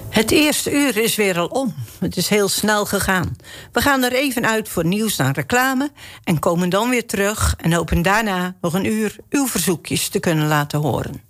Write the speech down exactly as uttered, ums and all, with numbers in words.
Het eerste uur is weer al om. Het is heel snel gegaan. We gaan er even uit voor nieuws en reclame en komen dan weer terug en hopen daarna nog een uur uw verzoekjes te kunnen laten horen.